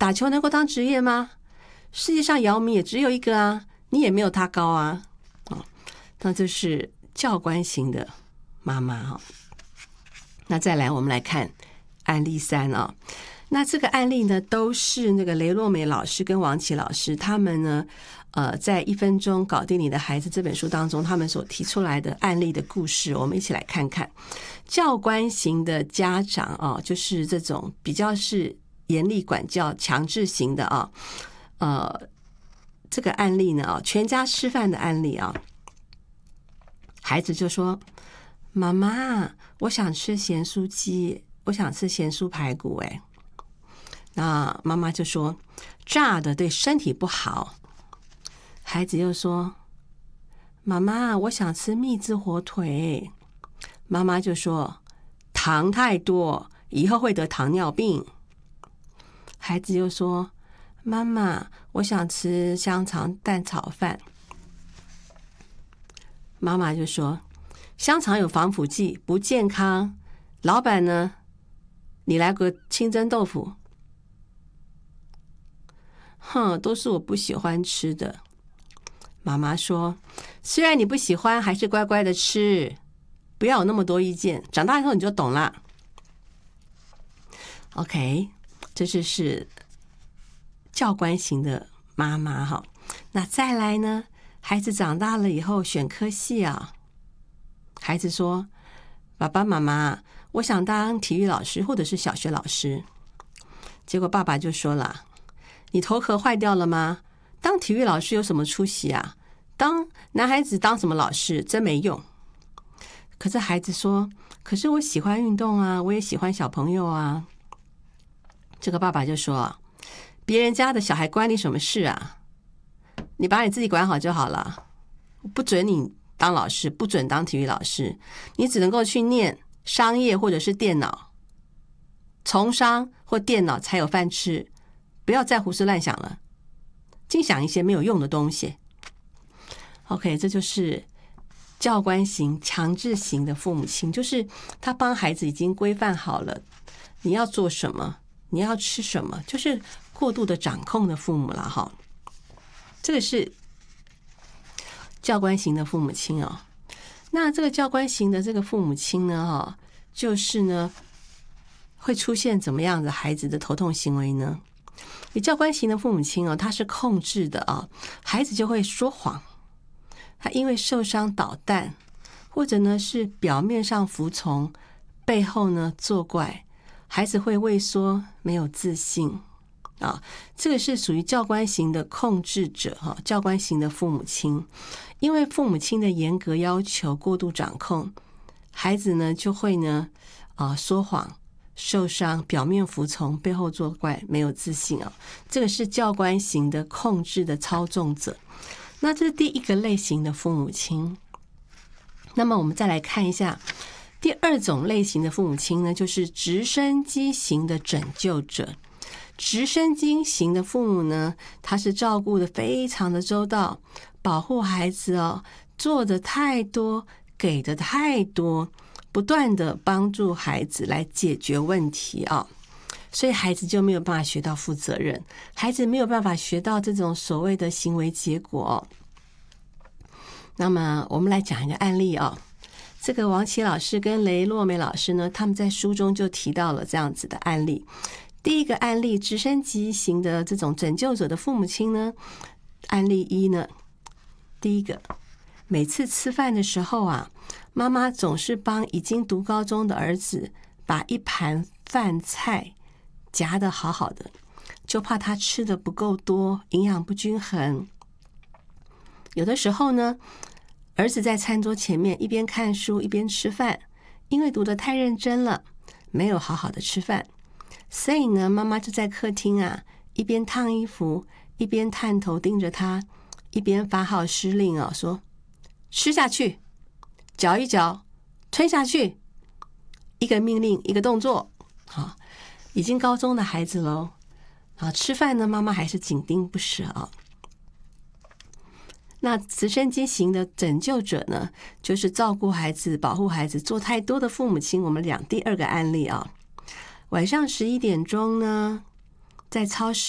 打球能够当职业吗？世界上姚明也只有一个啊，你也没有他高啊。那这是教官型的妈妈。那再来我们来看案例3啊。那这个案例呢，都是那个雷洛美老师跟王琦老师他们呢在1分钟搞定你的孩子这本书当中，他们所提出来的案例的故事，我们一起来看看。教官型的家长就是这种比较是严厉管教强制型的这个案例呢全家吃饭的案例孩子就说：妈妈，我想吃咸酥鸡，我想吃咸酥排骨。那妈妈就说：炸的对身体不好。孩子又说：妈妈，我想吃蜜汁火腿。妈妈就说：糖太多，以后会得糖尿病。孩子又说：妈妈，我想吃香肠蛋炒饭。妈妈就说：香肠有防腐剂，不健康。老板呢，你来个清蒸豆腐。都是我不喜欢吃的。妈妈说：虽然你不喜欢，还是乖乖的吃，不要有那么多意见，长大以后你就懂了。OK， 这就是教官型的妈妈。那再来呢，孩子长大了以后选科系孩子说：爸爸妈妈，我想当体育老师或者是小学老师。结果爸爸就说了：你头壳坏掉了吗？当体育老师有什么出息啊？当男孩子当什么老师真没用。可是孩子说：可是我喜欢运动啊，我也喜欢小朋友啊。这个爸爸就说：别人家的小孩关你什么事啊？你把你自己管好就好了，不准你当老师，不准当体育老师，你只能够去念商业或者是电脑，从商或电脑才有饭吃，不要再胡思乱想了，净想一些没有用的东西。OK， 这就是教官型强制型的父母亲，就是他帮孩子已经规范好了你要做什么，你要吃什么，就是过度的掌控的父母了这个是教官型的父母亲那这个教官型的这个父母亲呢就是呢会出现怎么样的孩子的头痛行为呢？教官型的父母亲他是控制的孩子就会说谎，他因为受伤捣蛋，或者呢是表面上服从，背后呢作怪，孩子会畏缩，没有自信这个是属于教官型的控制者教官型的父母亲。因为父母亲的严格要求、过度掌控，孩子呢就会呢说谎、受伤，表面服从，背后作怪，没有自信这个是教官型的控制的操纵者。那这是第一个类型的父母亲。那么我们再来看一下第二种类型的父母亲呢，就是直升机型的拯救者。直升机型的父母呢，他是照顾的非常的周到，保护孩子做的太多，给的太多，不断的帮助孩子来解决问题所以孩子就没有办法学到负责任，孩子没有办法学到这种所谓的行为结果那么我们来讲一个案例这个王琦老师跟雷洛美老师呢，他们在书中就提到了这样子的案例。第一个案例，直升机型的这种拯救者的父母亲呢，案例1呢，第一个，每次吃饭的时候妈妈总是帮已经读高中的儿子把一盘饭菜夹得好好的，就怕他吃的不够多，营养不均衡。有的时候呢，儿子在餐桌前面一边看书一边吃饭，因为读得太认真了，没有好好的吃饭，所以呢，妈妈就在客厅一边烫衣服，一边探头盯着他，一边发号施令说：吃下去，嚼一嚼，吞下去，一个命令一个动作已经高中的孩子咯吃饭呢，妈妈还是紧盯不舍那直升机型的拯救者呢，就是照顾孩子、保护孩子做太多的父母亲。我们讲第二个案例晚上11点钟呢，在超市